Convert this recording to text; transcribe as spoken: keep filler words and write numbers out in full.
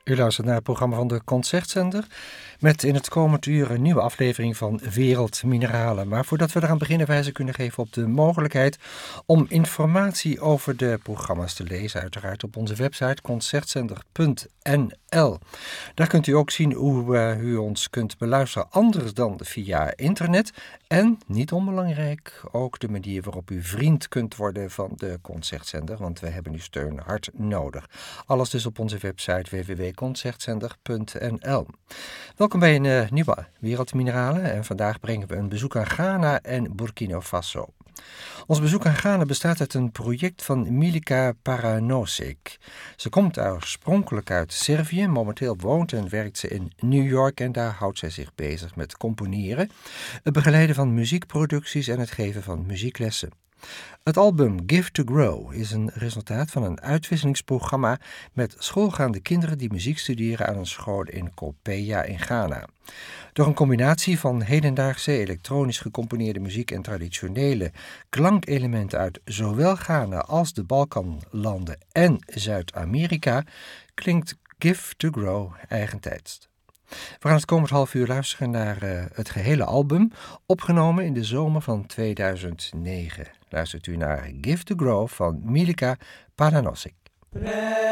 U luistert naar het programma van de Concertzender met in het komend uur een nieuwe aflevering van Wereldmineralen. Maar voordat we eraan beginnen wijze kunnen geven op de mogelijkheid om informatie over de programma's te lezen, uiteraard op onze website concertzender punt n l. Daar kunt u ook zien hoe uh, u ons kunt beluisteren anders dan via internet. En, niet onbelangrijk, ook de manier waarop u vriend kunt worden van de Concertzender, want wij hebben uw steun hard nodig. Alles dus op onze website w w w punt concertzender punt n l. Welkom bij een uh, nieuwe Wereldmineralen en vandaag brengen we een bezoek aan Ghana en Burkina Faso. Ons bezoek aan Ghana bestaat uit een project van Milica Paranosik. Ze komt oorspronkelijk uit Servië, momenteel woont en werkt ze in New York en daar houdt zij zich bezig met componeren, het begeleiden van muziekproducties en het geven van muzieklessen. Het album Give to Grow is een resultaat van een uitwisselingsprogramma met schoolgaande kinderen die muziek studeren aan een school in Kopeya in Ghana. Door een combinatie van hedendaagse elektronisch gecomponeerde muziek en traditionele klankelementen uit zowel Ghana als de Balkanlanden en Zuid-Amerika klinkt Give to Grow eigentijds. We gaan het komend half uur luisteren naar uh, het gehele album, opgenomen in de zomer van tweeduizend negen. Luistert u naar Give to Grow van Milica Paranosik.